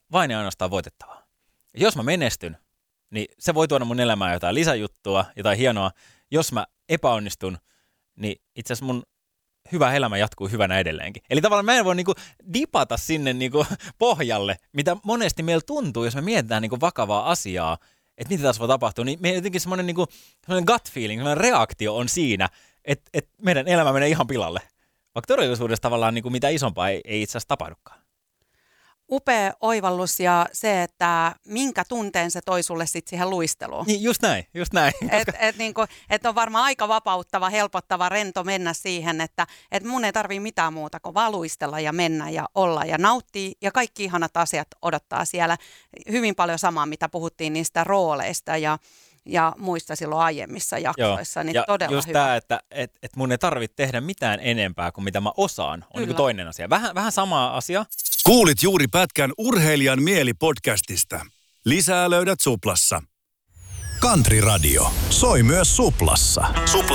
vain ja ainoastaan voitettavaa. Ja jos mä menestyn, niin se voi tuoda mun elämään jotain lisäjuttua, jotain hienoa. Jos mä epäonnistun, niin itse asiassa mun hyvä elämä jatkuu hyvänä edelleenkin. Eli tavallaan mä en voi niinku dipata sinne niinku pohjalle, mitä monesti meillä tuntuu, jos me mietitään niinku vakavaa asiaa, että mitä tässä voi tapahtua, niin meidän jotenkin semmoinen niinku, gut feeling, semmoinen reaktio on siinä, että meidän elämä menee ihan pilalle. Vaikka todellisuudessa tavallaan niinku mitä isompaa ei itse asiassa tapahdukaan. Upea oivallus ja se, että minkä tunteen se toi sulle sitten siihen luisteluun. Niin, just näin. Et on varmaan aika vapauttava, helpottava, rento mennä siihen, että mun ei tarvii mitään muuta kuin vaan luistella ja mennä ja olla ja nauttia. Ja kaikki ihanat asiat odottaa siellä. Hyvin paljon samaa, mitä puhuttiin niistä rooleista ja muista silloin aiemmissa jaksoissa. Niin ja todella just hyvä. tämä, että mun ei tarvitse tehdä mitään enempää kuin mitä mä osaan, on niin kuin toinen asia. Vähän sama asia. Kuulit juuri pätkän Urheilijan mieli-podcastista. Lisää löydät Suplassa. Country Radio soi myös Suplassa. Supla